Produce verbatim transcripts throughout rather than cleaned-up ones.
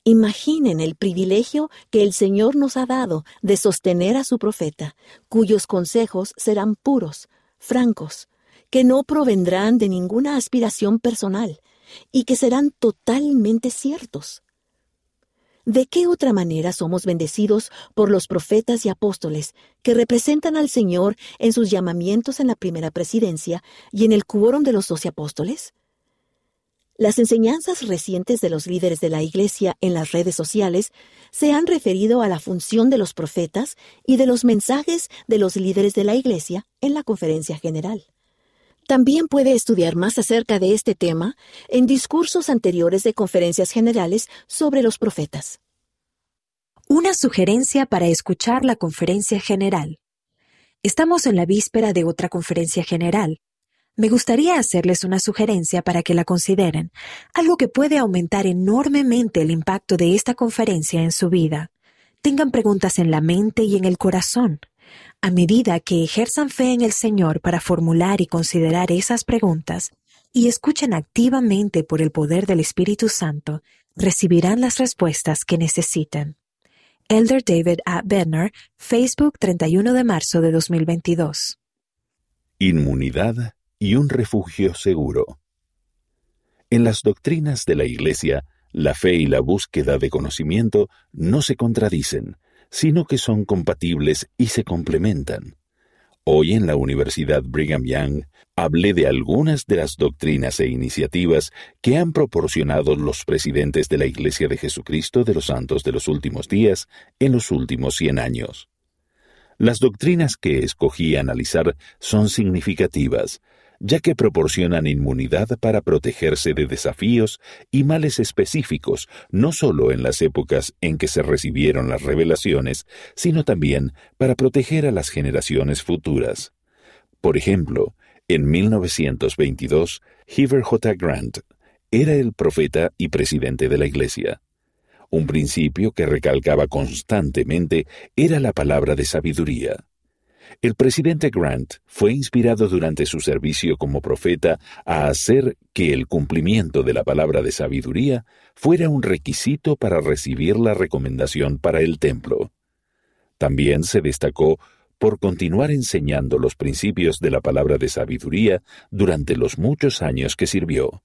Imaginen el privilegio que el Señor nos ha dado de sostener a su profeta, cuyos consejos serán puros, francos, que no provendrán de ninguna aspiración personal y que serán totalmente ciertos. ¿De qué otra manera somos bendecidos por los profetas y apóstoles que representan al Señor en sus llamamientos en la primera presidencia y en el quórum de los doce apóstoles? Las enseñanzas recientes de los líderes de la Iglesia en las redes sociales se han referido a la función de los profetas y de los mensajes de los líderes de la Iglesia en la conferencia general. También puede estudiar más acerca de este tema en discursos anteriores de conferencias generales sobre los profetas. Una sugerencia para escuchar la conferencia general. Estamos en la víspera de otra conferencia general. Me gustaría hacerles una sugerencia para que la consideren, algo que puede aumentar enormemente el impacto de esta conferencia en su vida. Tengan preguntas en la mente y en el corazón. A medida que ejerzan fe en el Señor para formular y considerar esas preguntas y escuchen activamente por el poder del Espíritu Santo, recibirán las respuestas que necesitan. Elder David A. Bednar, Facebook, treinta y uno de marzo de dos mil veintidós. Inmunidad y un refugio seguro. En las doctrinas de la Iglesia, la fe y la búsqueda de conocimiento no se contradicen, sino que son compatibles y se complementan. Hoy en la Universidad Brigham Young hablé de algunas de las doctrinas e iniciativas que han proporcionado los presidentes de la Iglesia de Jesucristo de los Santos de los Últimos Días en los últimos cien años. Las doctrinas que escogí analizar son significativas, ya que proporcionan inmunidad para protegerse de desafíos y males específicos, no solo en las épocas en que se recibieron las revelaciones, sino también para proteger a las generaciones futuras. Por ejemplo, en mil novecientos veintidós, Heber J. Grant era el profeta y presidente de la Iglesia. Un principio que recalcaba constantemente era la palabra de sabiduría. El presidente Grant fue inspirado durante su servicio como profeta a hacer que el cumplimiento de la palabra de sabiduría fuera un requisito para recibir la recomendación para el templo. También se destacó por continuar enseñando los principios de la palabra de sabiduría durante los muchos años que sirvió.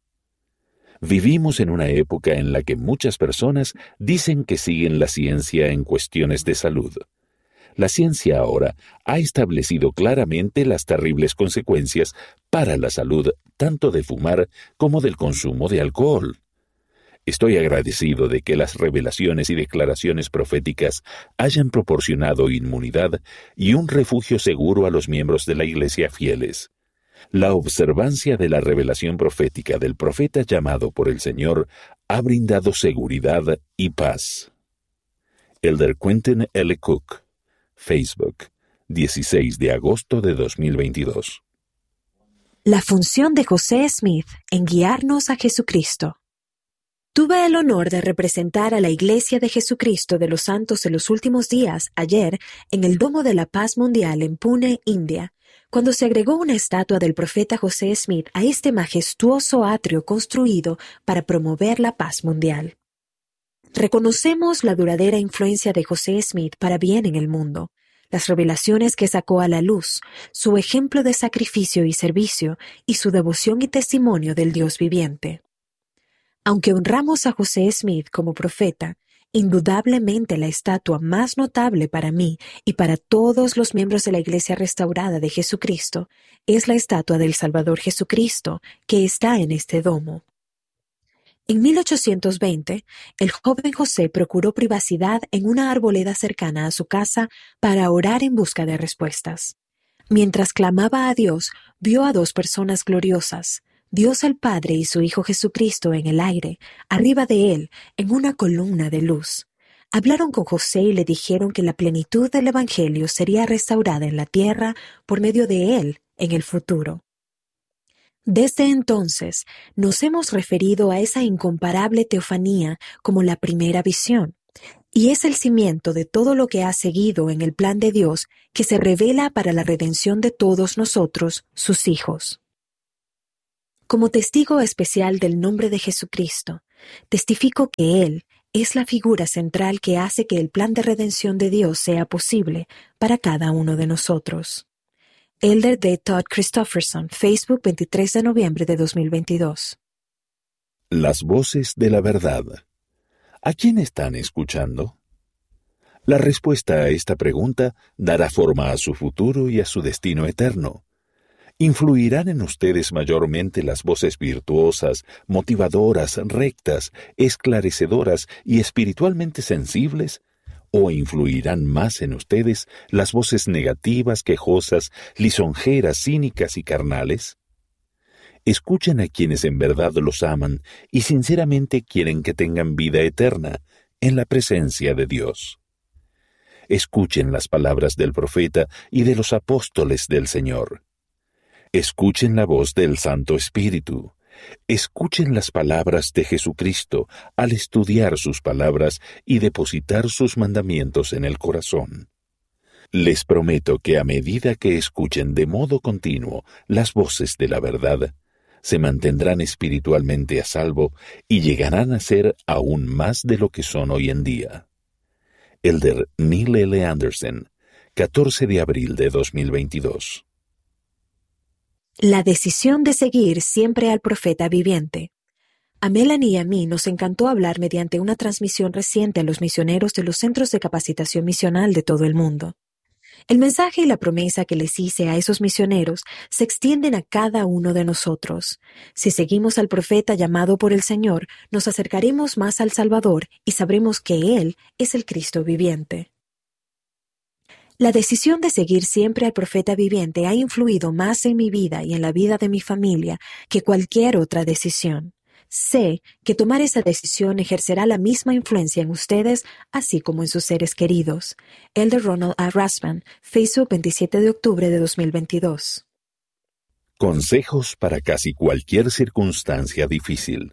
Vivimos en una época en la que muchas personas dicen que siguen la ciencia en cuestiones de salud. La ciencia ahora ha establecido claramente las terribles consecuencias para la salud tanto de fumar como del consumo de alcohol. Estoy agradecido de que las revelaciones y declaraciones proféticas hayan proporcionado inmunidad y un refugio seguro a los miembros de la Iglesia fieles. La observancia de la revelación profética del profeta llamado por el Señor ha brindado seguridad y paz. Elder Quentin L. Cook, Facebook, dieciséis de agosto de dos mil veintidós. La función de José Smith en guiarnos a Jesucristo. Tuve el honor de representar a la Iglesia de Jesucristo de los Santos de los Últimos Días ayer en el Domo de la Paz Mundial en Pune, India, cuando se agregó una estatua del profeta José Smith a este majestuoso atrio construido para promover la paz mundial. Reconocemos la duradera influencia de José Smith para bien en el mundo, las revelaciones que sacó a la luz, su ejemplo de sacrificio y servicio y su devoción y testimonio del Dios viviente. Aunque honramos a José Smith como profeta, indudablemente la estatua más notable para mí y para todos los miembros de la Iglesia Restaurada de Jesucristo es la estatua del Salvador Jesucristo que está en este domo. En mil ochocientos veinte, el joven José procuró privacidad en una arboleda cercana a su casa para orar en busca de respuestas. Mientras clamaba a Dios, vio a dos personas gloriosas, Dios el Padre y su Hijo Jesucristo en el aire, arriba de él, en una columna de luz. Hablaron con José y le dijeron que la plenitud del Evangelio sería restaurada en la tierra por medio de él en el futuro. Desde entonces, nos hemos referido a esa incomparable teofanía como la primera visión, y es el cimiento de todo lo que ha seguido en el plan de Dios que se revela para la redención de todos nosotros, sus hijos. Como testigo especial del nombre de Jesucristo, testifico que Él, es la figura central que hace que el plan de redención de Dios sea posible para cada uno de nosotros. Elder D. Todd Christofferson, Facebook, veintitrés de noviembre de dos mil veintidós. Las voces de la verdad. ¿A quién están escuchando? La respuesta a esta pregunta dará forma a su futuro y a su destino eterno. ¿Influirán en ustedes mayormente las voces virtuosas, motivadoras, rectas, esclarecedoras y espiritualmente sensibles? ¿O influirán más en ustedes las voces negativas, quejosas, lisonjeras, cínicas y carnales? Escuchen a quienes en verdad los aman y sinceramente quieren que tengan vida eterna en la presencia de Dios. Escuchen las palabras del profeta y de los apóstoles del Señor. Escuchen la voz del Santo Espíritu. Escuchen las palabras de Jesucristo al estudiar sus palabras y depositar sus mandamientos en el corazón. Les prometo que a medida que escuchen de modo continuo las voces de la verdad, se mantendrán espiritualmente a salvo y llegarán a ser aún más de lo que son hoy en día. Elder Neil L. Anderson, catorce de abril de dos mil veintidós. La decisión de seguir siempre al profeta viviente. A Melanie y a mí nos encantó hablar mediante una transmisión reciente a los misioneros de los centros de capacitación misional de todo el mundo. El mensaje y la promesa que les hice a esos misioneros se extienden a cada uno de nosotros. Si seguimos al profeta llamado por el Señor, nos acercaremos más al Salvador y sabremos que Él es el Cristo viviente. La decisión de seguir siempre al profeta viviente ha influido más en mi vida y en la vida de mi familia que cualquier otra decisión. Sé que tomar esa decisión ejercerá la misma influencia en ustedes, así como en sus seres queridos. Elder Ronald A. Rasband, Facebook, veintisiete de octubre de dos mil veintidós. Consejos para casi cualquier circunstancia difícil.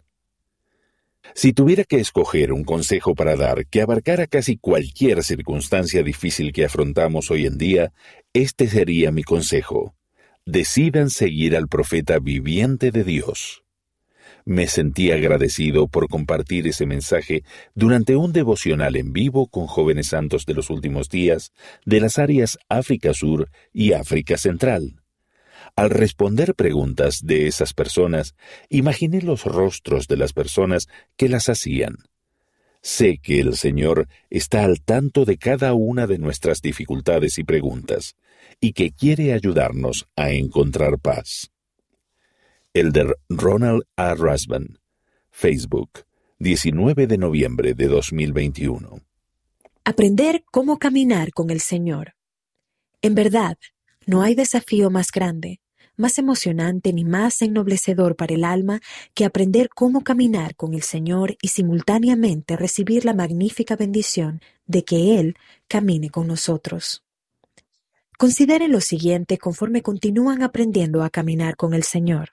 Si tuviera que escoger un consejo para dar que abarcara casi cualquier circunstancia difícil que afrontamos hoy en día, este sería mi consejo. Decidan seguir al profeta viviente de Dios. Me sentí agradecido por compartir ese mensaje durante un devocional en vivo con jóvenes santos de los últimos días de las áreas África Sur y África Central. Al responder preguntas de esas personas, imaginé los rostros de las personas que las hacían. Sé que el Señor está al tanto de cada una de nuestras dificultades y preguntas, y que quiere ayudarnos a encontrar paz. Elder Ronald A. Rasband, Facebook, diecinueve de noviembre de dos mil veintiuno. Aprender cómo caminar con el Señor. En verdad, no hay desafío más grande, más emocionante ni más ennoblecedor para el alma que aprender cómo caminar con el Señor y simultáneamente recibir la magnífica bendición de que Él camine con nosotros. Consideren lo siguiente conforme continúan aprendiendo a caminar con el Señor.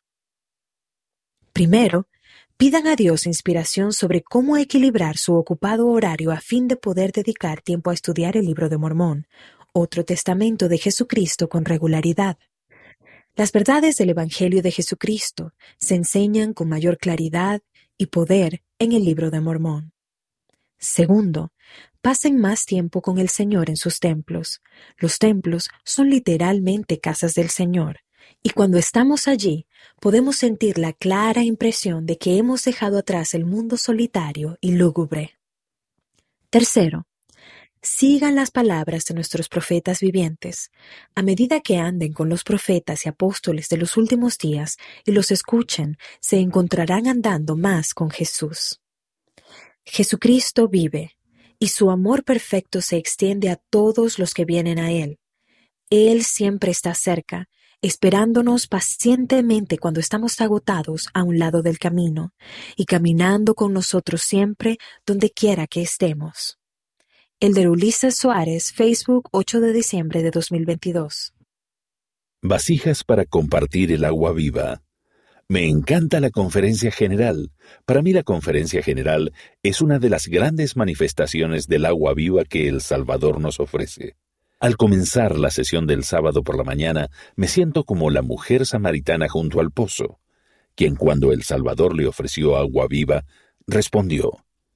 Primero, pidan a Dios inspiración sobre cómo equilibrar su ocupado horario a fin de poder dedicar tiempo a estudiar el Libro de Mormón, otro testamento de Jesucristo con regularidad. Las verdades del Evangelio de Jesucristo se enseñan con mayor claridad y poder en el Libro de Mormón. Segundo, pasen más tiempo con el Señor en sus templos. Los templos son literalmente casas del Señor, y cuando estamos allí, podemos sentir la clara impresión de que hemos dejado atrás el mundo solitario y lúgubre. Tercero, sigan las palabras de nuestros profetas vivientes. A medida que anden con los profetas y apóstoles de los últimos días y los escuchen, se encontrarán andando más con Jesús. Jesucristo vive, y su amor perfecto se extiende a todos los que vienen a Él. Él siempre está cerca, esperándonos pacientemente cuando estamos agotados a un lado del camino, y caminando con nosotros siempre donde quiera que estemos. Elder Ulises Suárez, Facebook, ocho de diciembre de dos mil veintidós. Vasijas para compartir el agua viva. Me encanta la Conferencia General. Para mí la Conferencia General es una de las grandes manifestaciones del agua viva que El Salvador nos ofrece. Al comenzar la sesión del sábado por la mañana, me siento como la mujer samaritana junto al pozo, quien cuando El Salvador le ofreció agua viva, respondió: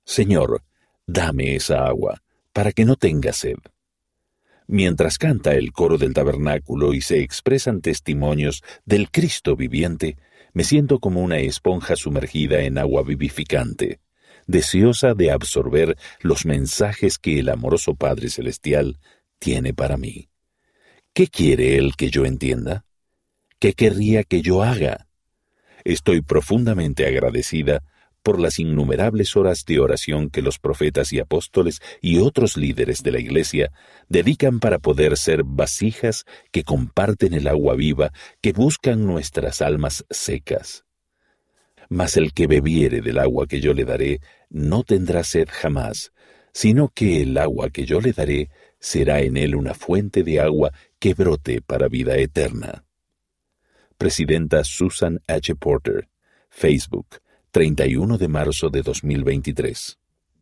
Señor, dame esa agua, para que no tenga sed. Mientras canta el coro del tabernáculo y se expresan testimonios del Cristo viviente, me siento como una esponja sumergida en agua vivificante, deseosa de absorber los mensajes que el amoroso Padre Celestial tiene para mí. ¿Qué quiere Él que yo entienda? ¿Qué querría que yo haga? Estoy profundamente agradecida por las innumerables horas de oración que los profetas y apóstoles y otros líderes de la Iglesia dedican para poder ser vasijas que comparten el agua viva que buscan nuestras almas secas. Mas el que bebiere del agua que yo le daré no tendrá sed jamás, sino que el agua que yo le daré será en él una fuente de agua que brote para vida eterna. Presidenta Susan H. Porter, Facebook, treinta y uno de marzo de dos mil veintitrés.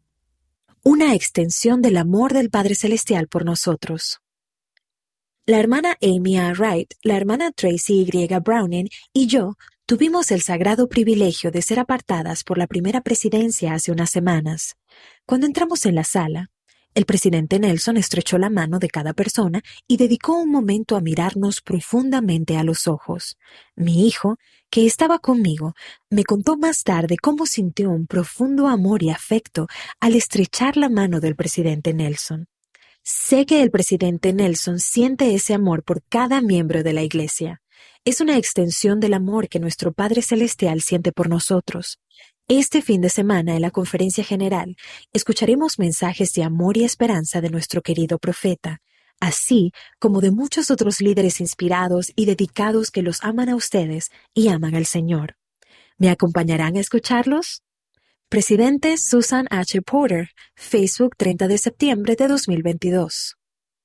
Una extensión del amor del Padre Celestial por nosotros. La hermana Amy A. Wright, la hermana Tracy Y. Browning y yo tuvimos el sagrado privilegio de ser apartadas por la primera presidencia hace unas semanas. Cuando entramos en la sala, el presidente Nelson estrechó la mano de cada persona y dedicó un momento a mirarnos profundamente a los ojos. Mi hijo, que estaba conmigo, me contó más tarde cómo sintió un profundo amor y afecto al estrechar la mano del presidente Nelson. Sé que el presidente Nelson siente ese amor por cada miembro de la Iglesia. Es una extensión del amor que nuestro Padre Celestial siente por nosotros. Este fin de semana, en la conferencia general, escucharemos mensajes de amor y esperanza de nuestro querido profeta, así como de muchos otros líderes inspirados y dedicados que los aman a ustedes y aman al Señor. ¿Me acompañarán a escucharlos? Presidente Susan H. Porter, Facebook, treinta de septiembre de dos mil veintidós.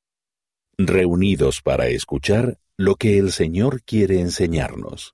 Reunidos para escuchar lo que el Señor quiere enseñarnos.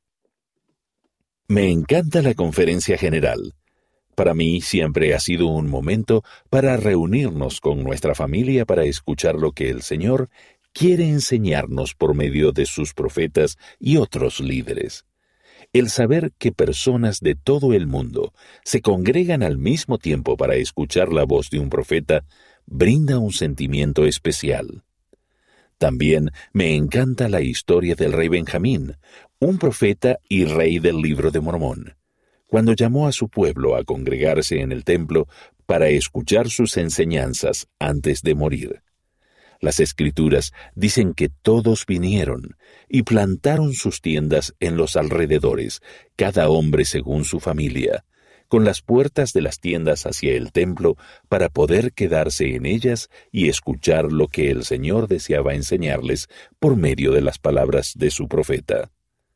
Me encanta la conferencia general. Para mí siempre ha sido un momento para reunirnos con nuestra familia para escuchar lo que el Señor quiere enseñarnos por medio de sus profetas y otros líderes. El saber que personas de todo el mundo se congregan al mismo tiempo para escuchar la voz de un profeta brinda un sentimiento especial. También me encanta la historia del rey Benjamín, un profeta y rey del Libro de Mormón, cuando llamó a su pueblo a congregarse en el templo para escuchar sus enseñanzas antes de morir. Las Escrituras dicen que todos vinieron y plantaron sus tiendas en los alrededores, cada hombre según su familia, con las puertas de las tiendas hacia el templo para poder quedarse en ellas y escuchar lo que el Señor deseaba enseñarles por medio de las palabras de su profeta.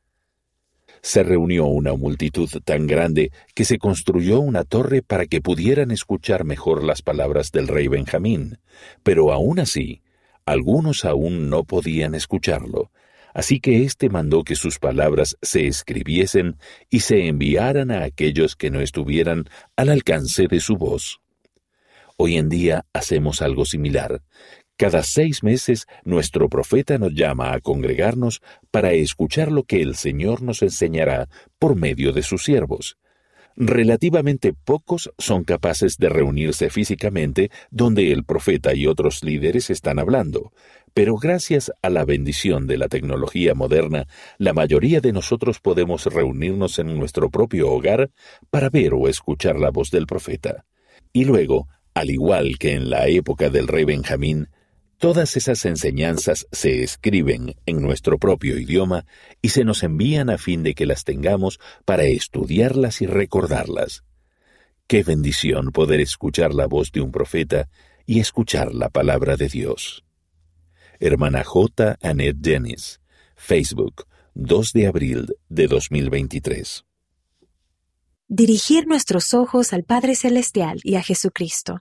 Se reunió una multitud tan grande que se construyó una torre para que pudieran escuchar mejor las palabras del rey Benjamín, pero aún así, algunos aún no podían escucharlo. Así que éste mandó que sus palabras se escribiesen y se enviaran a aquellos que no estuvieran al alcance de su voz. Hoy en día hacemos algo similar. Cada seis meses nuestro profeta nos llama a congregarnos para escuchar lo que el Señor nos enseñará por medio de sus siervos. Relativamente pocos son capaces de reunirse físicamente donde el profeta y otros líderes están hablando, pero gracias a la bendición de la tecnología moderna, la mayoría de nosotros podemos reunirnos en nuestro propio hogar para ver o escuchar la voz del profeta. Y luego, al igual que en la época del rey Benjamín, todas esas enseñanzas se escriben en nuestro propio idioma y se nos envían a fin de que las tengamos para estudiarlas y recordarlas. Qué bendición poder escuchar la voz de un profeta y escuchar la palabra de Dios. Hermana J. Annette Dennis, Facebook, dos de abril de dos mil veintitrés. Dirigir nuestros ojos al Padre Celestial y a Jesucristo.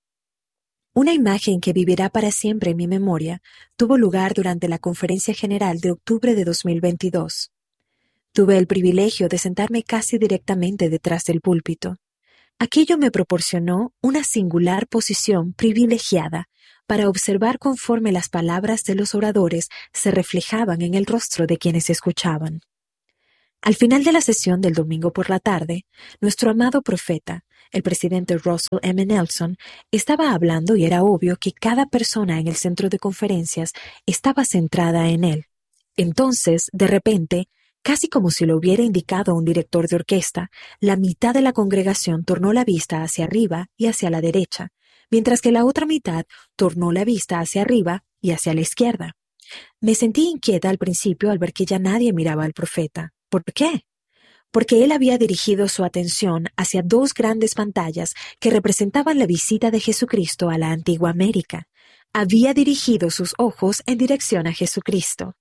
Una imagen que vivirá para siempre en mi memoria tuvo lugar durante la Conferencia General de octubre de dos mil veintidós. Tuve el privilegio de sentarme casi directamente detrás del púlpito. Aquello me proporcionó una singular posición privilegiada para observar conforme las palabras de los oradores se reflejaban en el rostro de quienes escuchaban. Al final de la sesión del domingo por la tarde, nuestro amado profeta, El presidente Russell M. Nelson estaba hablando y era obvio que cada persona en el centro de conferencias estaba centrada en él. Entonces, de repente, casi como si lo hubiera indicado un director de orquesta, la mitad de la congregación tornó la vista hacia arriba y hacia la derecha, mientras que la otra mitad tornó la vista hacia arriba y hacia la izquierda. Me sentí inquieta al principio al ver que ya nadie miraba al profeta. ¿Por qué? Porque él había dirigido su atención hacia dos grandes pantallas que representaban la visita de Jesucristo a la antigua América. Había dirigido sus ojos en dirección a Jesucristo.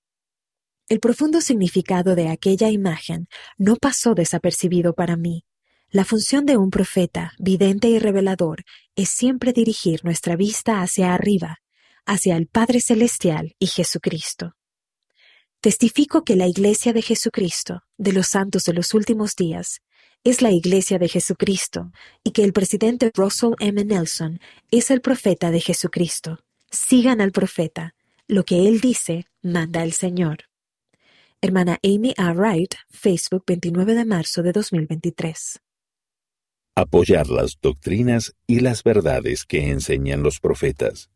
El profundo significado de aquella imagen no pasó desapercibido para mí. La función de un profeta, vidente y revelador, es siempre dirigir nuestra vista hacia arriba, hacia el Padre Celestial y Jesucristo. Testifico que la Iglesia de Jesucristo, de los santos de los últimos días, es la Iglesia de Jesucristo y que el presidente Russell M. Nelson es el profeta de Jesucristo. Sigan al profeta. Lo que él dice, manda el Señor. Hermana Amy A. Wright, Facebook, veintinueve de marzo de dos mil veintitrés. Apoyar las doctrinas y las verdades que enseñan los profetas.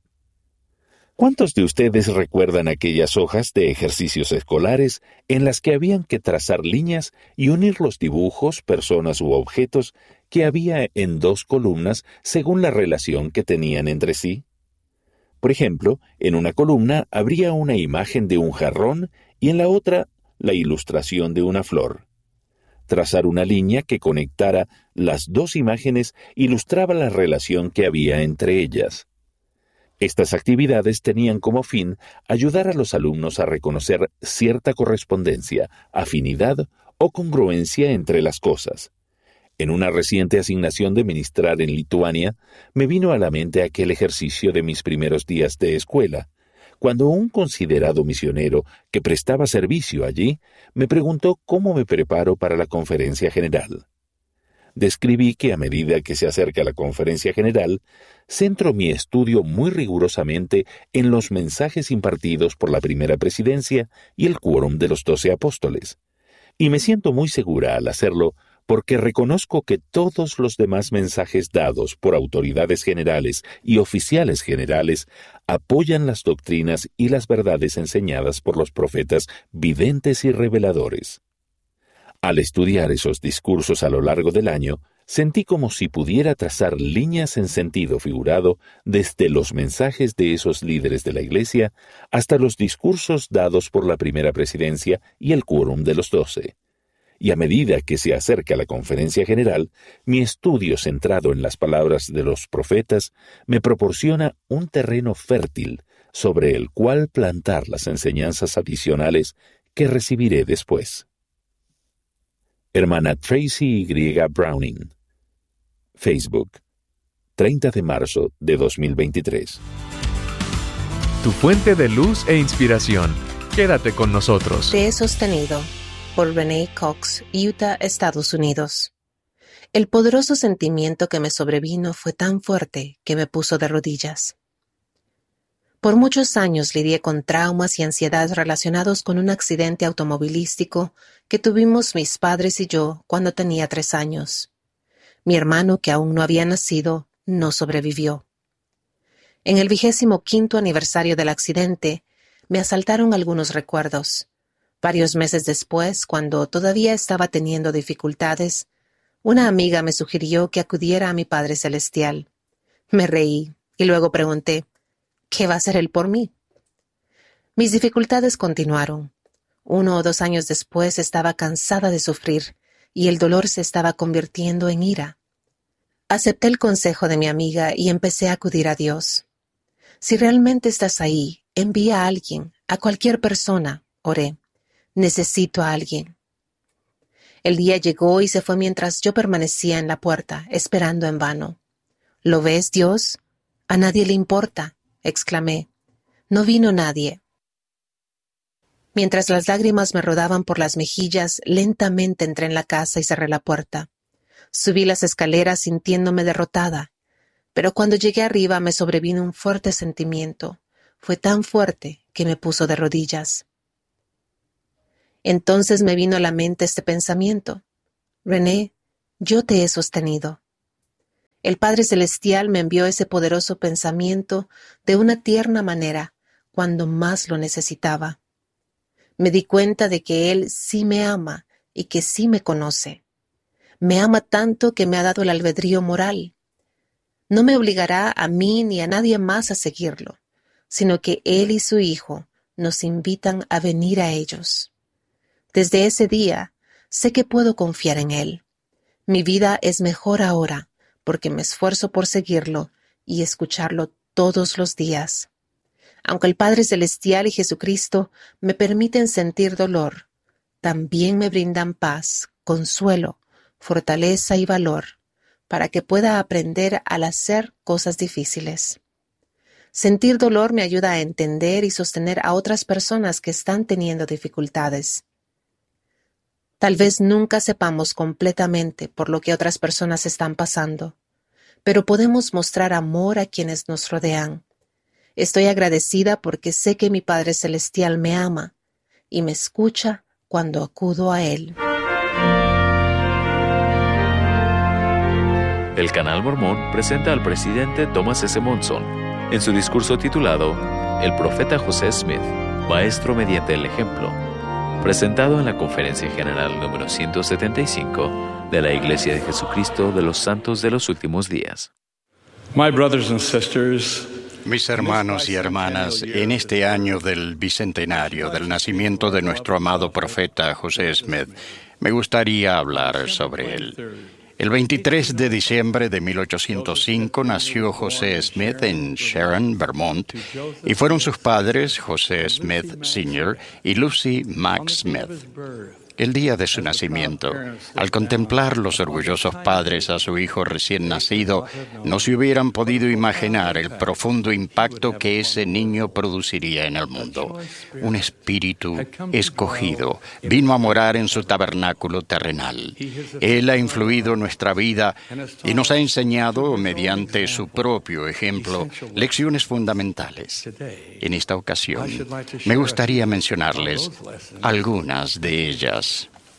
¿Cuántos de ustedes recuerdan aquellas hojas de ejercicios escolares en las que habían que trazar líneas y unir los dibujos, personas u objetos que había en dos columnas según la relación que tenían entre sí? Por ejemplo, en una columna habría una imagen de un jarrón y en la otra la ilustración de una flor. Trazar una línea que conectara las dos imágenes ilustraba la relación que había entre ellas. Estas actividades tenían como fin ayudar a los alumnos a reconocer cierta correspondencia, afinidad o congruencia entre las cosas. En una reciente asignación de ministrar en Lituania, me vino a la mente aquel ejercicio de mis primeros días de escuela, cuando un considerado misionero que prestaba servicio allí me preguntó cómo me preparo para la conferencia general. Describí que a medida que se acerca la conferencia general, centro mi estudio muy rigurosamente en los mensajes impartidos por la primera presidencia y el quórum de los doce apóstoles. Y me siento muy segura al hacerlo porque reconozco que todos los demás mensajes dados por autoridades generales y oficiales generales apoyan las doctrinas y las verdades enseñadas por los profetas videntes y reveladores. Al estudiar esos discursos a lo largo del año, sentí como si pudiera trazar líneas en sentido figurado desde los mensajes de esos líderes de la Iglesia hasta los discursos dados por la primera presidencia y el quórum de los doce. Y a medida que se acerca la conferencia general, mi estudio centrado en las palabras de los profetas me proporciona un terreno fértil sobre el cual plantar las enseñanzas adicionales que recibiré después. Hermana Tracy Y. Browning, Facebook, treinta de marzo de dos mil veintitrés. Tu fuente de luz e inspiración. Quédate con nosotros. Te he sostenido, por Renee Cox, Utah, Estados Unidos. El poderoso sentimiento que me sobrevino fue tan fuerte que me puso de rodillas. Por muchos años lidié con traumas y ansiedad relacionados con un accidente automovilístico que tuvimos mis padres y yo cuando tenía tres años. Mi hermano, que aún no había nacido, no sobrevivió. En el vigésimo quinto aniversario del accidente, me asaltaron algunos recuerdos. Varios meses después, cuando todavía estaba teniendo dificultades, una amiga me sugirió que acudiera a mi Padre Celestial. Me reí y luego pregunté, ¿qué va a hacer Él por mí? Mis dificultades continuaron. Uno o dos años después estaba cansada de sufrir y el dolor se estaba convirtiendo en ira. Acepté el consejo de mi amiga y empecé a acudir a Dios. Si realmente estás ahí, envía a alguien, a cualquier persona, oré. Necesito a alguien. El día llegó y se fue mientras yo permanecía en la puerta, esperando en vano. ¿Lo ves, Dios? A nadie le importa, exclamé. No vino nadie. Mientras las lágrimas me rodaban por las mejillas, lentamente entré en la casa y cerré la puerta. Subí las escaleras sintiéndome derrotada, pero cuando llegué arriba me sobrevino un fuerte sentimiento. Fue tan fuerte que me puso de rodillas. Entonces me vino a la mente este pensamiento. René, yo te he sostenido. El Padre Celestial me envió ese poderoso pensamiento de una tierna manera cuando más lo necesitaba. Me di cuenta de que Él sí me ama y que sí me conoce. Me ama tanto que me ha dado el albedrío moral. No me obligará a mí ni a nadie más a seguirlo, sino que Él y su Hijo nos invitan a venir a ellos. Desde ese día, sé que puedo confiar en Él. Mi vida es mejor ahora, porque me esfuerzo por seguirlo y escucharlo todos los días. Aunque el Padre Celestial y Jesucristo me permiten sentir dolor, también me brindan paz, consuelo, fortaleza y valor, para que pueda aprender al hacer cosas difíciles. Sentir dolor me ayuda a entender y sostener a otras personas que están teniendo dificultades. Tal vez nunca sepamos completamente por lo que otras personas están pasando, pero podemos mostrar amor a quienes nos rodean. Estoy agradecida porque sé que mi Padre Celestial me ama y me escucha cuando acudo a Él. El Canal Mormón presenta al presidente Thomas S. Monson en su discurso titulado El profeta José Smith, maestro mediante el ejemplo, presentado en la Conferencia General número ciento setenta y cinco de la Iglesia de Jesucristo de los Santos de los Últimos Días. My brothers and sisters, mis hermanos y hermanas, en este año del bicentenario del nacimiento de nuestro amado profeta José Smith, me gustaría hablar sobre él. El veintitrés de diciembre de mil ochocientos cinco nació José Smith en Sharon, Vermont, y fueron sus padres, José Smith senior y Lucy Mack Smith. El día de su nacimiento, al contemplar los orgullosos padres a su hijo recién nacido, no se hubieran podido imaginar el profundo impacto que ese niño produciría en el mundo. Un espíritu escogido vino a morar en su tabernáculo terrenal. Él ha influido en nuestra vida y nos ha enseñado, mediante su propio ejemplo, lecciones fundamentales. En esta ocasión, me gustaría mencionarles algunas de ellas.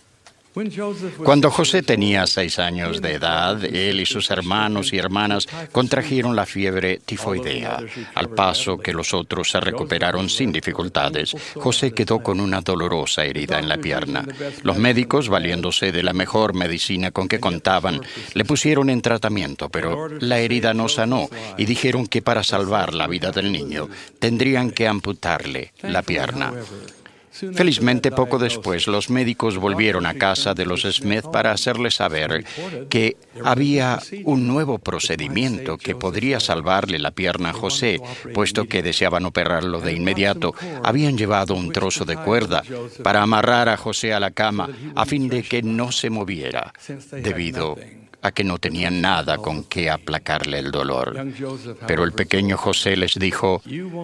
Cuando José tenía seis años de edad, él y sus hermanos y hermanas contrajeron la fiebre tifoidea. Al paso que los otros se recuperaron sin dificultades, José quedó con una dolorosa herida en la pierna. Los médicos, valiéndose de la mejor medicina con que contaban, le pusieron en tratamiento, pero la herida no sanó y dijeron que para salvar la vida del niño tendrían que amputarle la pierna. Felizmente, poco después, los médicos volvieron a casa de los Smith para hacerles saber que había un nuevo procedimiento que podría salvarle la pierna a José, puesto que deseaban operarlo de inmediato. Habían llevado un trozo de cuerda para amarrar a José a la cama a fin de que no se moviera, debido a que no tenían nada con que aplacarle el dolor. Pero el pequeño José les dijo,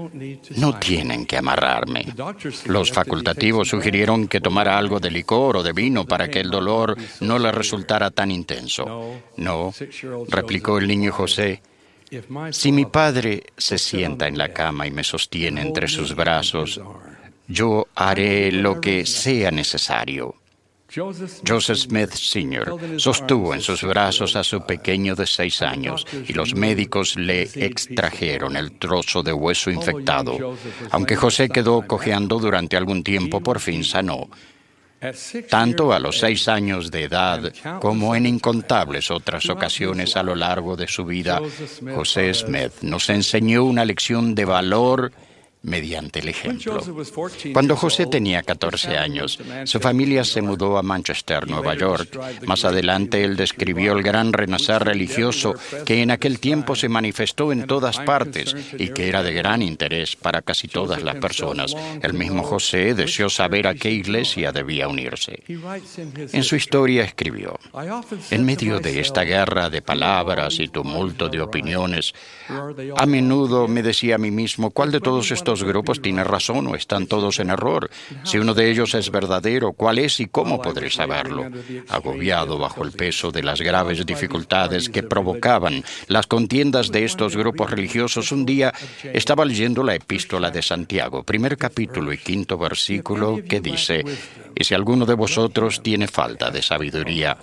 no tienen que amarrarme. Los facultativos sugirieron que tomara algo de licor o de vino para que el dolor no le resultara tan intenso. No, replicó el niño José, si mi padre se sienta en la cama y me sostiene entre sus brazos, yo haré lo que sea necesario. Joseph Smith senior sostuvo en sus brazos a su pequeño de seis años y los médicos le extrajeron el trozo de hueso infectado. Aunque José quedó cojeando durante algún tiempo, por fin sanó. Tanto a los seis años de edad como en incontables otras ocasiones a lo largo de su vida, José Smith nos enseñó una lección de valor mediante el ejemplo. Cuando José tenía catorce años, su familia se mudó a Manchester, Nueva York. Más adelante, él describió el gran renacer religioso que en aquel tiempo se manifestó en todas partes y que era de gran interés para casi todas las personas. El mismo José deseó saber a qué iglesia debía unirse. En su historia escribió, en medio de esta guerra de palabras y tumulto de opiniones, a menudo me decía a mí mismo, ¿cuál de todos estos grupos tiene razón o están todos en error? Si uno de ellos es verdadero, ¿cuál es y cómo podré saberlo? Agobiado bajo el peso de las graves dificultades que provocaban las contiendas de estos grupos religiosos, un día estaba leyendo la Epístola de Santiago, primer capítulo y quinto versículo, que dice, y si alguno de vosotros tiene falta de sabiduría,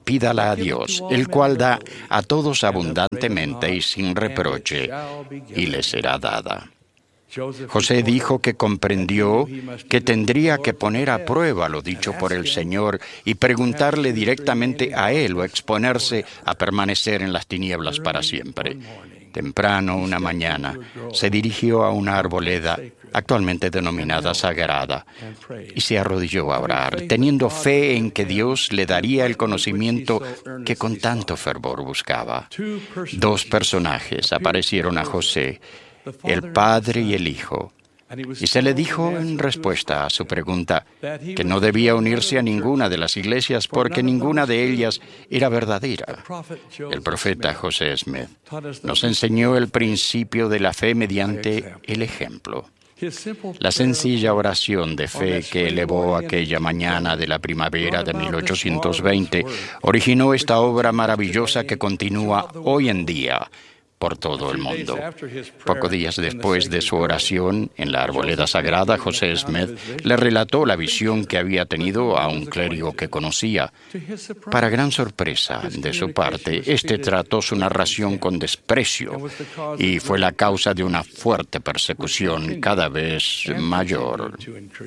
pídala a Dios, el cual da a todos abundantemente y sin reproche, y le será dada. José dijo que comprendió que tendría que poner a prueba lo dicho por el Señor y preguntarle directamente a Él o exponerse a permanecer en las tinieblas para siempre. Temprano, una mañana, se dirigió a una arboleda actualmente denominada Sagrada y se arrodilló a orar, teniendo fe en que Dios le daría el conocimiento que con tanto fervor buscaba. Dos personajes aparecieron a José, el Padre y el Hijo, y se le dijo en respuesta a su pregunta que no debía unirse a ninguna de las iglesias porque ninguna de ellas era verdadera. El profeta José Smith nos enseñó el principio de la fe mediante el ejemplo. La sencilla oración de fe que elevó aquella mañana de la primavera de mil ochocientos veinte originó esta obra maravillosa que continúa hoy en día por todo el mundo. Pocos días después de su oración en la arboleda sagrada, José Smith le relató la visión que había tenido a un clérigo que conocía. Para gran sorpresa de su parte, este trató su narración con desprecio y fue la causa de una fuerte persecución cada vez mayor.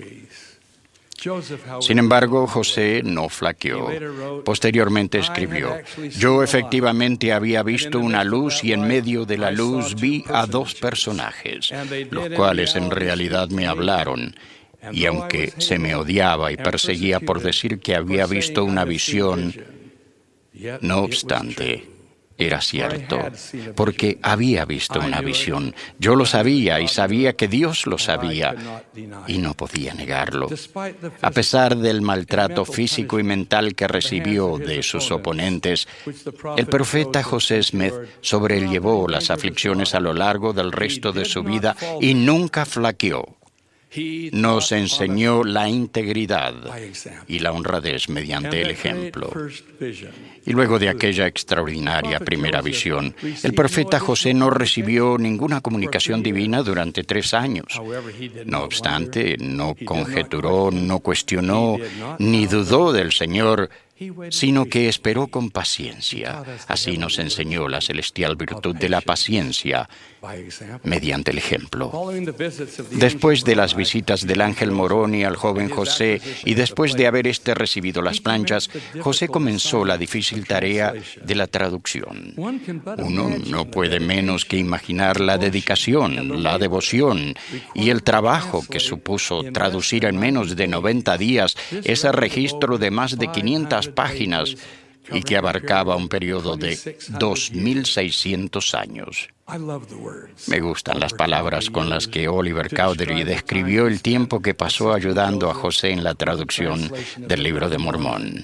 Sin embargo, José no flaqueó. Posteriormente escribió: yo efectivamente había visto una luz y en medio de la luz vi a dos personajes, los cuales en realidad me hablaron. Y aunque se me odiaba y perseguía por decir que había visto una visión, no obstante, era cierto, porque había visto una visión. Yo lo sabía y sabía que Dios lo sabía y no podía negarlo. A pesar del maltrato físico y mental que recibió de sus oponentes, el profeta José Smith sobrellevó las aflicciones a lo largo del resto de su vida y nunca flaqueó. Nos enseñó la integridad y la honradez mediante el ejemplo. Y luego de aquella extraordinaria primera visión, el profeta José no recibió ninguna comunicación divina durante tres años. No obstante, no conjeturó, no cuestionó, ni dudó del Señor, sino que esperó con paciencia. Así nos enseñó la celestial virtud de la paciencia mediante el ejemplo. Después de las visitas del ángel Moroni al joven José y después de haber éste recibido las planchas, José comenzó la difícil tarea de la traducción. Uno no puede menos que imaginar la dedicación, la devoción y el trabajo que supuso traducir en menos de noventa días ese registro de más de quinientas páginas y que abarcaba un periodo de dos mil seiscientos años. Me gustan las palabras con las que Oliver Cowdery describió el tiempo que pasó ayudando a José en la traducción del Libro de Mormón.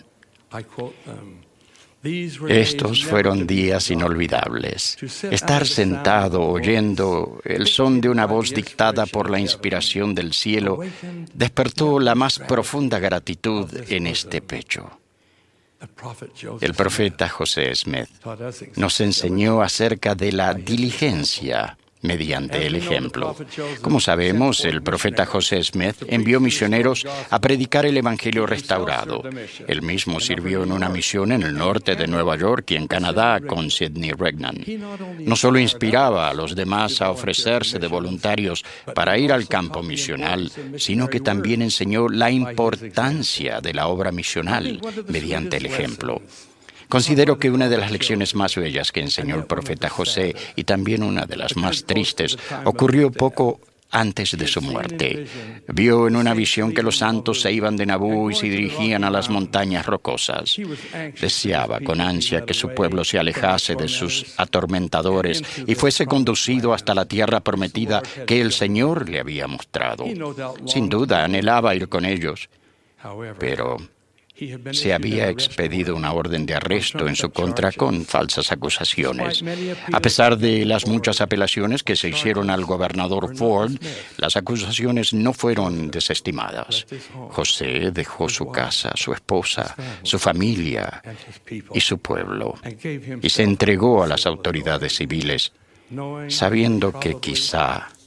Estos fueron días inolvidables. Estar sentado oyendo el son de una voz dictada por la inspiración del cielo despertó la más profunda gratitud en este pecho. El profeta José Smith nos enseñó acerca de la diligencia mediante el ejemplo. Como sabemos, el profeta José Smith envió misioneros a predicar el Evangelio restaurado. Él mismo sirvió en una misión en el norte de Nueva York y en Canadá con Sidney Rigdon. No solo inspiraba a los demás a ofrecerse de voluntarios para ir al campo misional, sino que también enseñó la importancia de la obra misional mediante el ejemplo. Considero que una de las lecciones más bellas que enseñó el profeta José, y también una de las más tristes, ocurrió poco antes de su muerte. Vio en una visión que los santos se iban de Nabú y se dirigían a las montañas rocosas. Deseaba con ansia que su pueblo se alejase de sus atormentadores y fuese conducido hasta la tierra prometida que el Señor le había mostrado. Sin duda anhelaba ir con ellos, pero se había expedido una orden de arresto en su contra con falsas acusaciones. A pesar de las muchas apelaciones que se hicieron al gobernador Ford, las acusaciones no fueron desestimadas. José dejó su casa, su esposa, su familia y su pueblo y se entregó a las autoridades civiles, sabiendo que quizá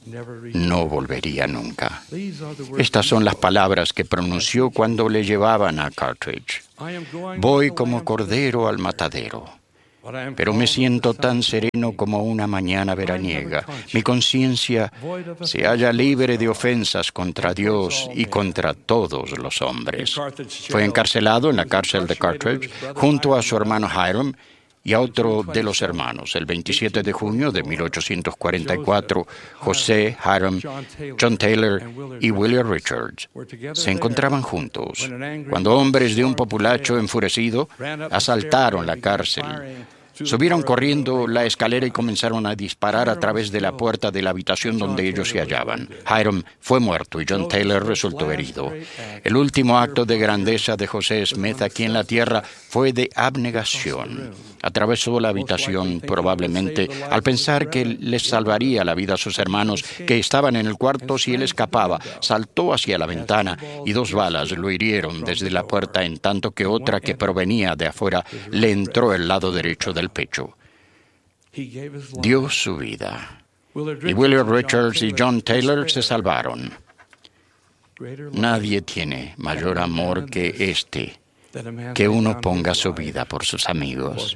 no volvería nunca. Estas son las palabras que pronunció cuando le llevaban a Carthage. Voy como cordero al matadero, pero me siento tan sereno como una mañana veraniega. Mi conciencia se halla libre de ofensas contra Dios y contra todos los hombres. Fue encarcelado en la cárcel de Carthage junto a su hermano Hiram y a otro de los hermanos. El veintisiete de junio de mil ochocientos cuarenta y cuatro, José, Hiram, John Taylor y William Richards se encontraban juntos cuando hombres de un populacho enfurecido asaltaron la cárcel. Subieron corriendo la escalera y comenzaron a disparar a través de la puerta de la habitación donde ellos se hallaban. Hiram fue muerto y John Taylor resultó herido. El último acto de grandeza de José Smith aquí en la tierra fue de abnegación. Atravesó la habitación probablemente al pensar que les salvaría la vida a sus hermanos que estaban en el cuarto si él escapaba. Saltó hacia la ventana y dos balas lo hirieron desde la puerta, en tanto que otra que provenía de afuera le entró el lado derecho del pecho. Dio su vida. Y William Richards y John Taylor se salvaron. Nadie tiene mayor amor que este, que uno ponga su vida por sus amigos.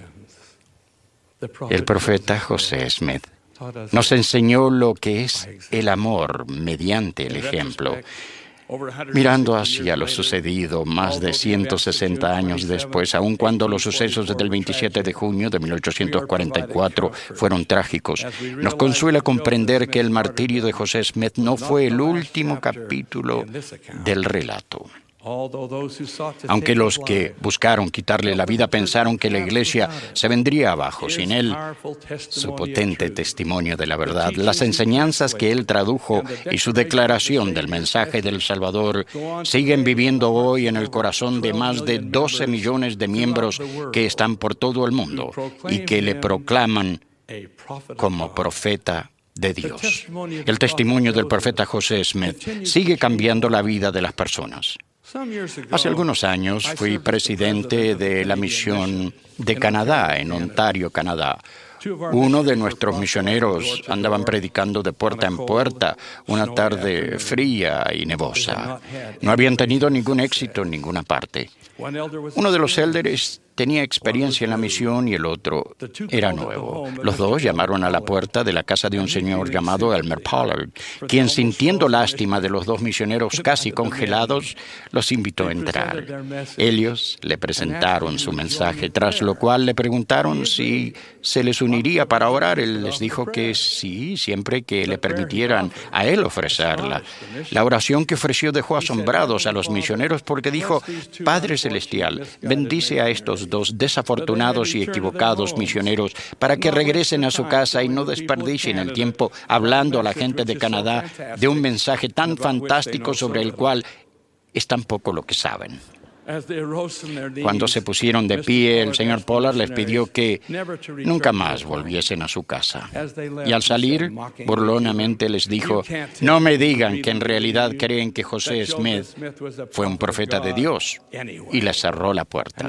El profeta José Smith nos enseñó lo que es el amor mediante el ejemplo. Mirando hacia lo sucedido más de ciento sesenta años después, aun cuando los sucesos del veintisiete de junio de mil ochocientos cuarenta y cuatro fueron trágicos, nos consuela comprender que el martirio de José Smith no fue el último capítulo del relato. Aunque los que buscaron quitarle la vida pensaron que la iglesia se vendría abajo sin él, su potente testimonio de la verdad, las enseñanzas que él tradujo y su declaración del mensaje del Salvador siguen viviendo hoy en el corazón de más de doce millones de miembros que están por todo el mundo y que le proclaman como profeta de Dios. El testimonio del profeta José Smith sigue cambiando la vida de las personas. Hace algunos años fui presidente de la misión de Canadá, en Ontario, Canadá. Uno de nuestros misioneros andaban predicando de puerta en puerta una tarde fría y nevosa. No habían tenido ningún éxito en ninguna parte. Uno de los élderes tenía experiencia en la misión y el otro era nuevo. Los dos llamaron a la puerta de la casa de un señor llamado Elmer Pollard, quien, sintiendo lástima de los dos misioneros casi congelados, los invitó a entrar. Ellos le presentaron su mensaje, tras lo cual le preguntaron si se les uniría para orar. Él les dijo que sí, siempre que le permitieran a él ofrecerla. La oración que ofreció dejó asombrados a los misioneros porque dijo: Padre Celestial, bendice a estos dos desafortunados y equivocados misioneros para que regresen a su casa y no desperdicien el tiempo hablando a la gente de Canadá de un mensaje tan fantástico sobre el cual es tan poco lo que saben. Cuando se pusieron de pie, el señor Pollard les pidió que nunca más volviesen a su casa. Y al salir, burlonamente les dijo: no me digan que en realidad creen que José Smith fue un profeta de Dios. Y les cerró la puerta.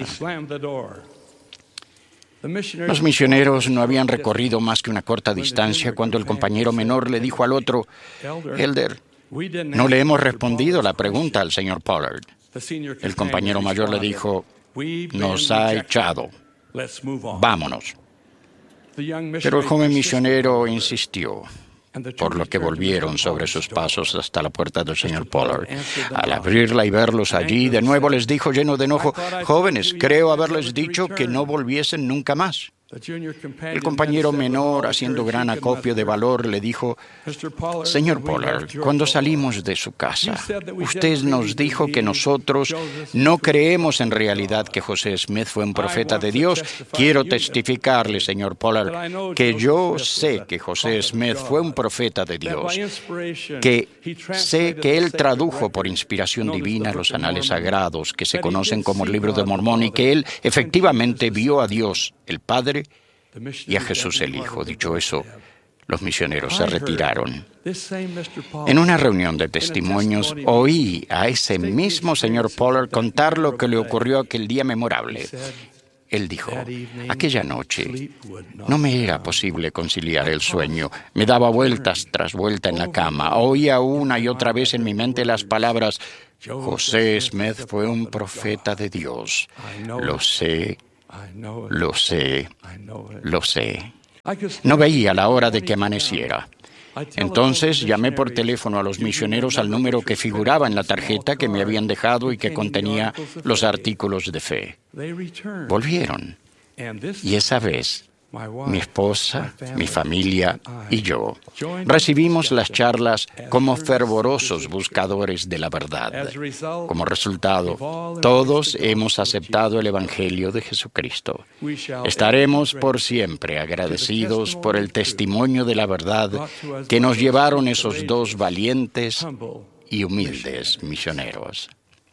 Los misioneros no habían recorrido más que una corta distancia cuando el compañero menor le dijo al otro: Elder, no le hemos respondido la pregunta al señor Pollard. El compañero mayor le dijo: nos ha echado. Vámonos. Pero el joven misionero insistió, por lo que volvieron sobre sus pasos hasta la puerta del señor Pollard. Al abrirla y verlos allí, de nuevo les dijo lleno de enojo: jóvenes, creo haberles dicho que no volviesen nunca más. El compañero menor, haciendo gran acopio de valor, le dijo: señor Pollard, cuando salimos de su casa, usted nos dijo que nosotros no creemos en realidad que José Smith fue un profeta de Dios. Quiero testificarle, señor Pollard, que yo sé que José Smith fue un profeta de Dios, que sé que él tradujo por inspiración divina los anales sagrados que se conocen como el Libro de Mormón y que él efectivamente vio a Dios, el Padre, y a Jesús el Hijo. Dicho eso, los misioneros se retiraron. En una reunión de testimonios, oí a ese mismo señor Pollard contar lo que le ocurrió aquel día memorable. Él dijo, aquella noche no me era posible conciliar el sueño. Me daba vueltas tras vuelta en la cama. Oía una y otra vez en mi mente las palabras, José Smith fue un profeta de Dios. Lo sé, lo sé, lo sé. No veía la hora de que amaneciera. Entonces llamé por teléfono a los misioneros al número que figuraba en la tarjeta que me habían dejado y que contenía los artículos de fe. Volvieron. Y esa vez, mi esposa, mi familia y yo recibimos las charlas como fervorosos buscadores de la verdad. Como resultado, todos hemos aceptado el Evangelio de Jesucristo. Estaremos por siempre agradecidos por el testimonio de la verdad que nos llevaron esos dos valientes y humildes misioneros.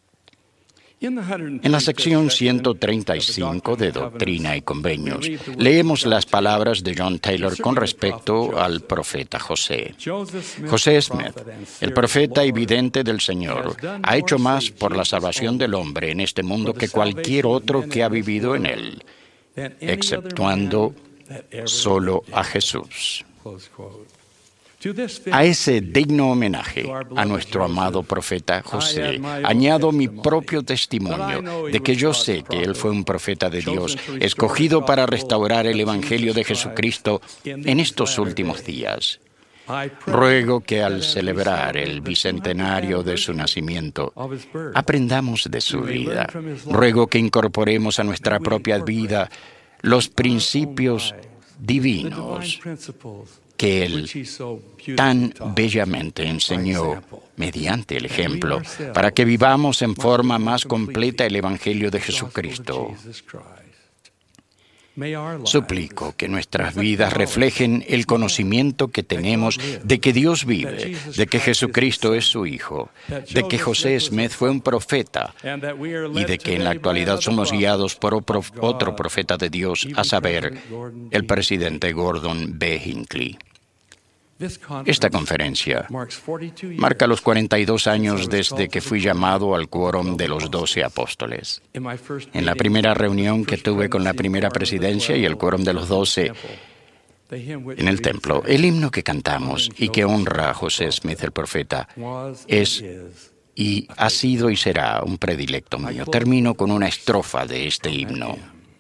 En la sección ciento treinta y cinco de Doctrina y Convenios, leemos las palabras de John Taylor con respecto al profeta José. José Smith, el profeta y vidente del Señor, ha hecho más por la salvación del hombre en este mundo que cualquier otro que ha vivido en él, exceptuando solo a Jesús. A ese digno homenaje a nuestro amado profeta José, añado mi propio testimonio de que yo sé que él fue un profeta de Dios, escogido para restaurar el Evangelio de Jesucristo en estos últimos días. Ruego que al celebrar el bicentenario de su nacimiento, aprendamos de su vida. Ruego que incorporemos a nuestra propia vida los principios divinos que Él tan bellamente enseñó mediante el ejemplo, para que vivamos en forma más completa el Evangelio de Jesucristo. Suplico que nuestras vidas reflejen el conocimiento que tenemos de que Dios vive, de que Jesucristo es su Hijo, de que José Smith fue un profeta y de que en la actualidad somos guiados por otro profeta de Dios, a saber, el presidente Gordon B. Hinckley. Esta conferencia marca los cuarenta y dos años desde que fui llamado al quórum de los doce apóstoles. En la primera reunión que tuve con la primera presidencia y el quórum de los doce en el templo, el himno que cantamos y que honra a José Smith el profeta es y ha sido y será un predilecto mío. Termino con una estrofa de este himno.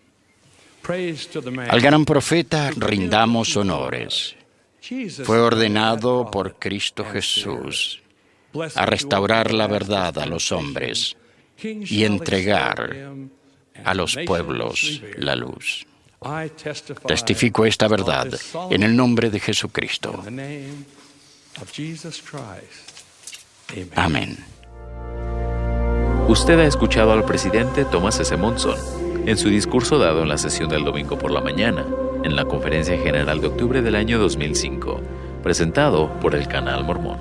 Al gran profeta rindamos honores. Fue ordenado por Cristo Jesús a restaurar la verdad a los hombres y entregar a los pueblos la luz. Testifico esta verdad en el nombre de Jesucristo. Amén. Usted ha escuchado al presidente Thomas S. Monson en su discurso dado en la sesión del domingo por la mañana, en la Conferencia General de octubre del año dos mil cinco, presentado por el Canal Mormón.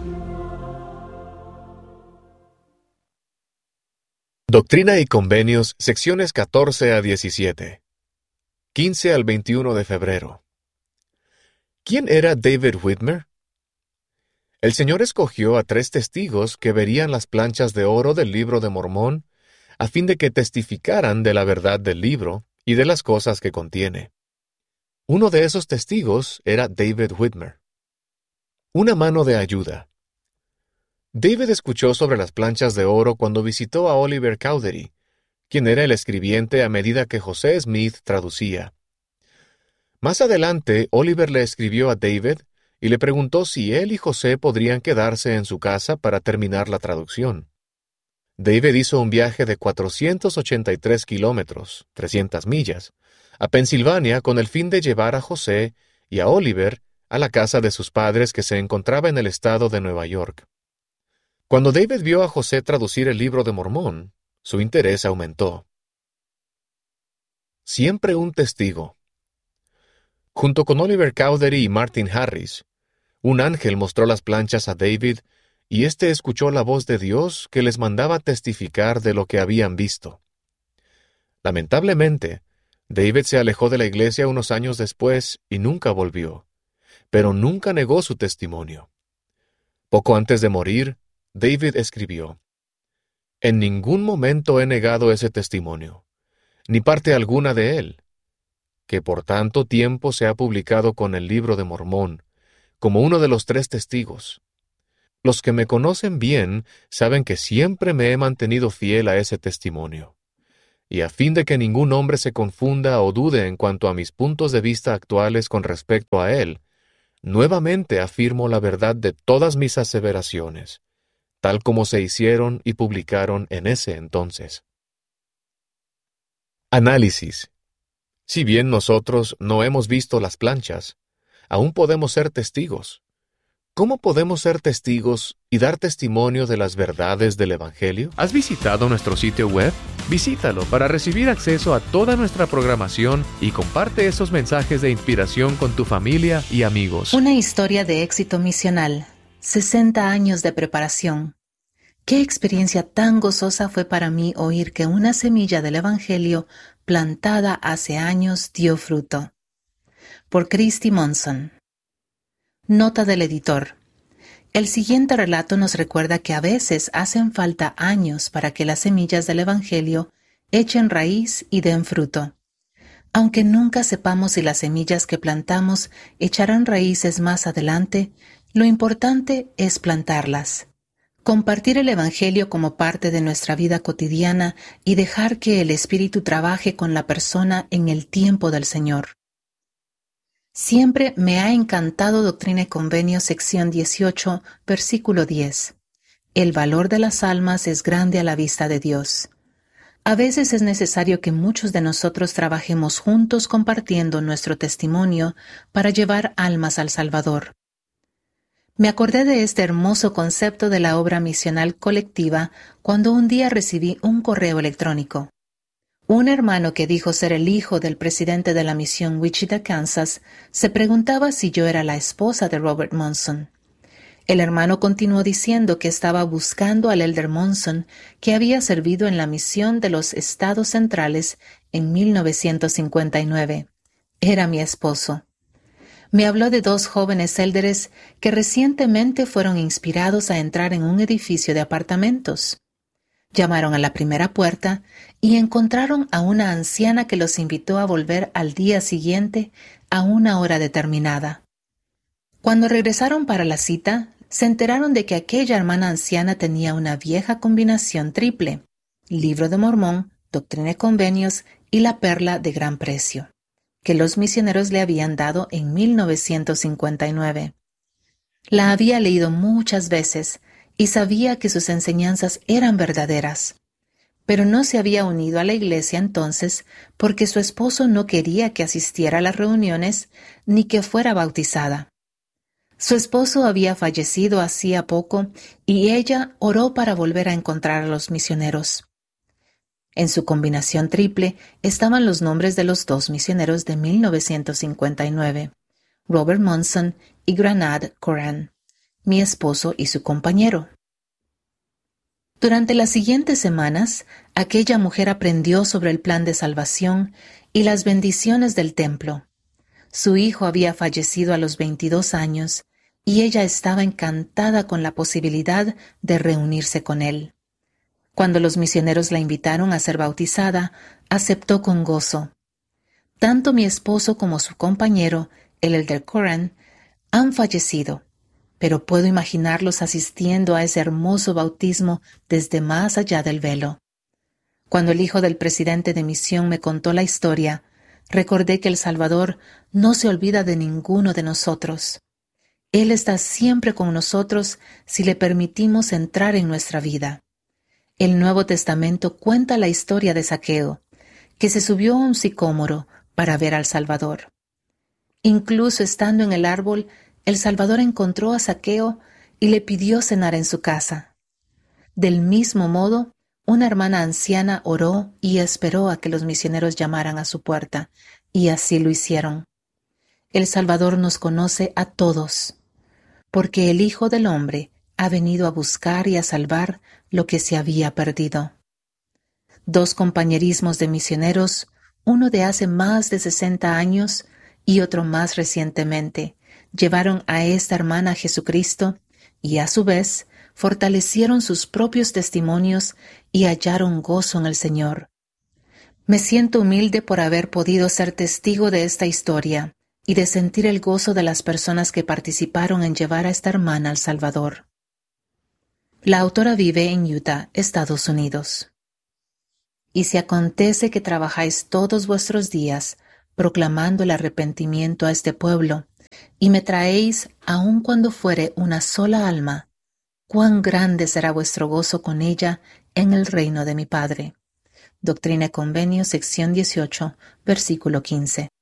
Doctrina y Convenios, secciones catorce a diecisiete. quince al veintiuno de febrero. ¿Quién era David Whitmer? El Señor escogió a tres testigos que verían las planchas de oro del Libro de Mormón, a fin de que testificaran de la verdad del libro y de las cosas que contiene. Uno de esos testigos era David Whitmer. Una mano de ayuda. David escuchó sobre las planchas de oro cuando visitó a Oliver Cowdery, quien era el escribiente a medida que José Smith traducía. Más adelante, Oliver le escribió a David y le preguntó si él y José podrían quedarse en su casa para terminar la traducción. David hizo un viaje de cuatrocientos ochenta y tres kilómetros, trescientas millas, a Pensilvania con el fin de llevar a José y a Oliver a la casa de sus padres que se encontraba en el estado de Nueva York. Cuando David vio a José traducir el Libro de Mormón, su interés aumentó. Siempre un testigo. Junto con Oliver Cowdery y Martin Harris, un ángel mostró las planchas a David y éste escuchó la voz de Dios que les mandaba testificar de lo que habían visto. Lamentablemente, David se alejó de la iglesia unos años después y nunca volvió, pero nunca negó su testimonio. Poco antes de morir, David escribió: En ningún momento he negado ese testimonio. ni parte alguna de él, que por tanto tiempo se ha publicado con el Libro de Mormón, como uno de los tres testigos. Los que me conocen bien saben que siempre me he mantenido fiel a ese testimonio. Y a fin de que ningún hombre se confunda o dude en cuanto a mis puntos de vista actuales con respecto a él, nuevamente afirmo la verdad de todas mis aseveraciones, tal como se hicieron y publicaron en ese entonces. Análisis. Si bien nosotros no hemos visto las planchas, aún podemos ser testigos. ¿Cómo podemos ser testigos y dar testimonio de las verdades del Evangelio? ¿Has visitado nuestro sitio web? Visítalo para recibir acceso a toda nuestra programación y comparte esos mensajes de inspiración con tu familia y amigos. Una historia de éxito misional. sesenta años de preparación. Qué experiencia tan gozosa fue para mí oír que una semilla del Evangelio plantada hace años dio fruto. Por Christy Monson. Nota del editor. El siguiente relato nos recuerda que a veces hacen falta años para que las semillas del Evangelio echen raíz y den fruto. Aunque nunca sepamos si las semillas que plantamos echarán raíces más adelante, lo importante es plantarlas. Compartir el Evangelio como parte de nuestra vida cotidiana y dejar que el Espíritu trabaje con la persona en el tiempo del Señor. Siempre me ha encantado Doctrina y Convenios, sección dieciocho, versículo diez. El valor de las almas es grande a la vista de Dios. A veces es necesario que muchos de nosotros trabajemos juntos compartiendo nuestro testimonio para llevar almas al Salvador. Me acordé de este hermoso concepto de la obra misional colectiva cuando un día recibí un correo electrónico. Un hermano que dijo ser el hijo del presidente de la misión Wichita, Kansas, se preguntaba si yo era la esposa de Robert Monson. El hermano continuó diciendo que estaba buscando al elder Monson, que había servido en la misión de los Estados Centrales en mil novecientos cincuenta y nueve. Era mi esposo. Me habló de dos jóvenes élderes que recientemente fueron inspirados a entrar en un edificio de apartamentos. Llamaron a la primera puerta y encontraron a una anciana que los invitó a volver al día siguiente a una hora determinada. Cuando regresaron para la cita, se enteraron de que aquella hermana anciana tenía una vieja combinación triple: Libro de Mormón, Doctrina y Convenios y la Perla de Gran Precio, que los misioneros le habían dado en mil novecientos cincuenta y nueve. La había leído muchas veces y sabía que sus enseñanzas eran verdaderas, pero no se había unido a la iglesia entonces porque su esposo no quería que asistiera a las reuniones ni que fuera bautizada. Su esposo había fallecido hacía poco y ella oró para volver a encontrar a los misioneros. En su combinación triple estaban los nombres de los dos misioneros de mil novecientos cincuenta y nueve, Robert Monson y Granad Coran, mi esposo y su compañero. Durante las siguientes semanas, aquella mujer aprendió sobre el plan de salvación y las bendiciones del templo. Su hijo había fallecido a los veintidós años y ella estaba encantada con la posibilidad de reunirse con él. Cuando los misioneros la invitaron a ser bautizada, aceptó con gozo. Tanto mi esposo como su compañero, el elder Coran, han fallecido, pero puedo imaginarlos asistiendo a ese hermoso bautismo desde más allá del velo. Cuando el hijo del presidente de misión me contó la historia, recordé que el Salvador no se olvida de ninguno de nosotros. Él está siempre con nosotros si le permitimos entrar en nuestra vida. El Nuevo Testamento cuenta la historia de Zaqueo, que se subió a un sicómoro para ver al Salvador. Incluso estando en el árbol, el Salvador encontró a Zaqueo y le pidió cenar en su casa. Del mismo modo, una hermana anciana oró y esperó a que los misioneros llamaran a su puerta, y así lo hicieron. El Salvador nos conoce a todos, porque el Hijo del Hombre ha venido a buscar y a salvar lo que se había perdido. Dos compañerismos de misioneros, uno de hace más de sesenta años y otro más recientemente, llevaron a esta hermana a Jesucristo y, a su vez, fortalecieron sus propios testimonios y hallaron gozo en el Señor. Me siento humilde por haber podido ser testigo de esta historia y de sentir el gozo de las personas que participaron en llevar a esta hermana al Salvador. La autora vive en Utah, Estados Unidos. Y si acontece que trabajáis todos vuestros días proclamando el arrepentimiento a este pueblo, y me traéis aun cuando fuere una sola alma, cuán grande será vuestro gozo con ella en el reino de mi Padre. Doctrina y Convenios, sección dieciocho, versículo quince.